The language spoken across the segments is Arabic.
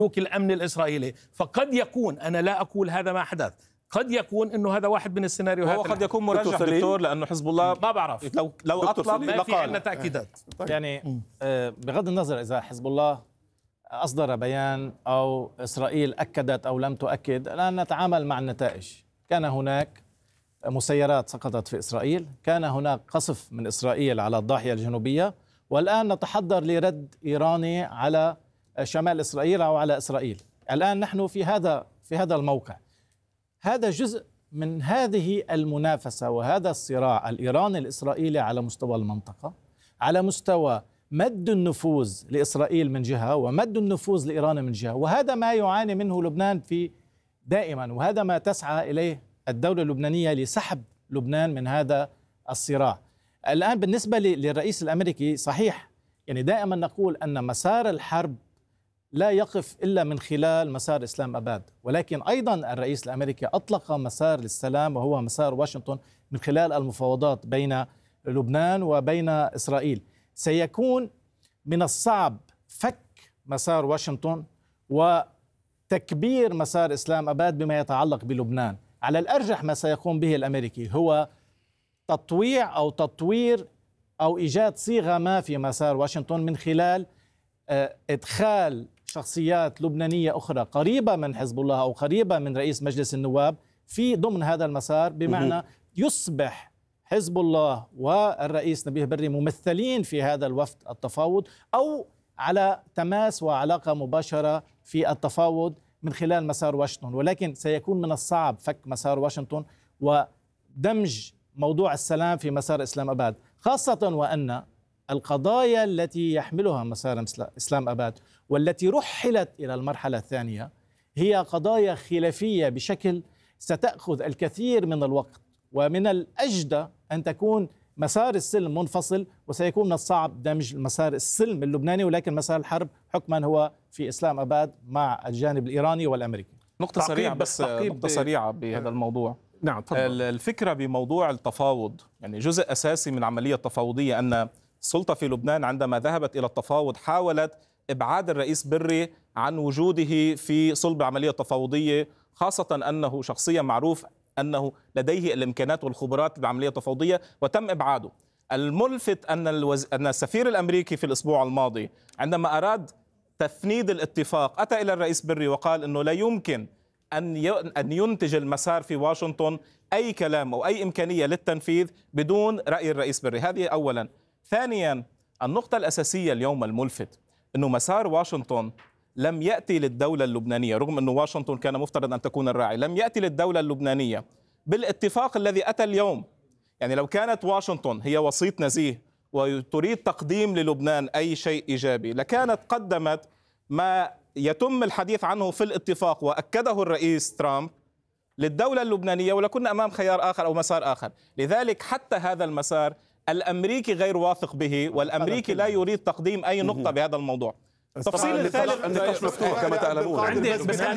الأمن الإسرائيلي. فقد يكون، أنا لا أقول هذا ما حدث، قد يكون انه هذا واحد من السيناريوهات. هو قد يكون مرجح دكتور، لانه حزب الله ما بعرف، لو اطلب ما في عندنا تاكيدات. يعني بغض النظر اذا حزب الله اصدر بيان او اسرائيل اكدت او لم تؤكد، الان نتعامل مع النتائج. كان هناك مسيرات سقطت في اسرائيل، كان هناك قصف من اسرائيل على الضاحيه الجنوبيه، والان نتحضر لرد ايراني على شمال اسرائيل او على اسرائيل. الان نحن في هذا الموقع. هذا جزء من هذه المنافسة وهذا الصراع الإيراني الإسرائيلي على مستوى المنطقة، على مستوى مد النفوذ لإسرائيل من جهة ومد النفوذ لإيران من جهة. وهذا ما يعاني منه لبنان في دائما، وهذا ما تسعى إليه الدولة اللبنانية لسحب لبنان من هذا الصراع. الآن بالنسبة للرئيس الأمريكي، صحيح يعني دائما نقول أن مسار الحرب لا يقف إلا من خلال مسار إسلام أباد، ولكن أيضا الرئيس الأمريكي أطلق مسار للسلام وهو مسار واشنطن من خلال المفاوضات بين لبنان وبين إسرائيل. سيكون من الصعب فك مسار واشنطن وتكبير مسار إسلام أباد بما يتعلق بلبنان. على الأرجح ما سيقوم به الأمريكي هو تطويع أو تطوير أو إيجاد صيغة ما في مسار واشنطن من خلال إدخال شخصيات لبنانية أخرى قريبة من حزب الله أو قريبة من رئيس مجلس النواب في ضمن هذا المسار، بمعنى يصبح حزب الله والرئيس نبيه بري ممثلين في هذا الوفد التفاوض، أو على تماس وعلاقة مباشرة في التفاوض من خلال مسار واشنطن. ولكن سيكون من الصعب فك مسار واشنطن ودمج موضوع السلام في مسار إسلام أباد، خاصة وأن القضايا التي يحملها مسار إسلام أباد والتي رحلت إلى المرحلة الثانية هي قضايا خلافية بشكل ستأخذ الكثير من الوقت، ومن الأجدى أن تكون مسار السلم منفصل، وسيكون من الصعب دمج مسار السلم اللبناني، ولكن مسار الحرب حكما هو في إسلام أباد مع الجانب الإيراني والأمريكي. نقطة سريعة بس، نقطة سريعة بهذا الموضوع. نعم تفضل. الفكرة بموضوع التفاوض، يعني جزء أساسي من عملية التفاوضية أن السلطة في لبنان عندما ذهبت إلى التفاوض حاولت إبعاد الرئيس بري عن وجوده في صلب عملية تفاوضية، خاصة أنه شخصية معروف أنه لديه الإمكانات والخبرات بالعملية التفاوضية، وتم إبعاده. الملفت أن السفير الأمريكي في الأسبوع الماضي عندما أراد تفنيد الاتفاق أتى إلى الرئيس بري وقال أنه لا يمكن أن ينتج المسار في واشنطن أي كلام أو أي إمكانية للتنفيذ بدون رأي الرئيس بري. هذه أولا. ثانيا، النقطة الأساسية اليوم الملفت أنه مسار واشنطن لم يأتي للدولة اللبنانية، رغم أنه واشنطن كان مفترض أن تكون الراعي، لم يأتي للدولة اللبنانية بالاتفاق الذي أتى اليوم. يعني لو كانت واشنطن هي وسيط نزيه وتريد تقديم للبنان أي شيء إيجابي لكانت قدمت ما يتم الحديث عنه في الاتفاق وأكده الرئيس ترامب للدولة اللبنانية، ولكنا أمام خيار آخر أو مسار آخر. لذلك حتى هذا المسار الأمريكي غير واثق به، والأمريكي لا يريد تقديم أي نقطة بهذا الموضوع. التفصيل الثالث النقاش مفتوح كما تعلمون. عندي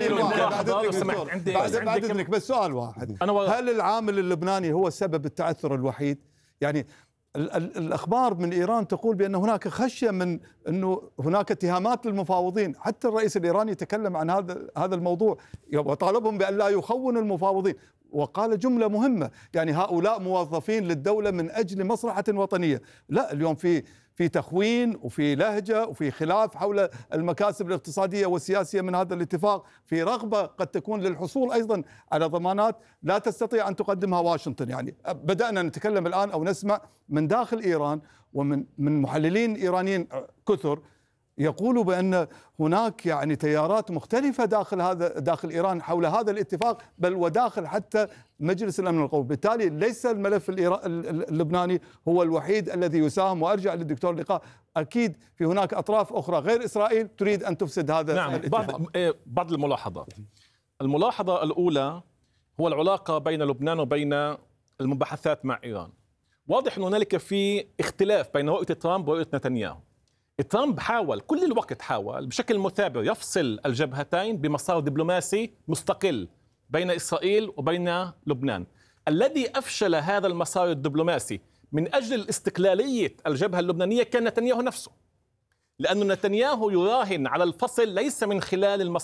بس سؤال واحد، هل العامل اللبناني هو سبب التعثر الوحيد؟ يعني الأخبار من إيران تقول بأن هناك خشية من أنه هناك اتهامات للمفاوضين، حتى الرئيس الإيراني تكلم عن هذا الموضوع وطالبهم بأن لا يخونوا المفاوضين، وقال جملة مهمة، يعني هؤلاء موظفين للدولة من أجل مصلحة وطنية. لا، اليوم في تخوين وفي لهجة وفي خلاف حول المكاسب الاقتصادية والسياسية من هذا الاتفاق، في رغبة قد تكون للحصول أيضا على ضمانات لا تستطيع أن تقدمها واشنطن. يعني بدأنا نتكلم الآن أو نسمع من داخل إيران ومن محللين إيرانيين كثر يقولوا بأن هناك يعني تيارات مختلفة داخل إيران حول هذا الاتفاق، بل وداخل حتى مجلس الأمن القومي. بالتالي ليس الملف اللبناني هو الوحيد الذي يساهم. وأرجع للدكتور لقاء، أكيد في هناك أطراف أخرى غير إسرائيل تريد أن تفسد هذا الاتفاق. بعض الملاحظات. الملاحظة الأولى هو العلاقة بين لبنان وبين المباحثات مع إيران. واضح أن هنالك في اختلاف بين رؤية ترامب ورؤية نتنياهو. ترامب حاول كل الوقت بشكل مثابر يفصل الجبهتين بمسار دبلوماسي مستقل بين إسرائيل وبين لبنان. الذي أفشل هذا المسار الدبلوماسي من أجل الاستقلالية الجبهة اللبنانية كان نتنياهو نفسه. لأن نتنياهو يراهن على الفصل ليس من خلال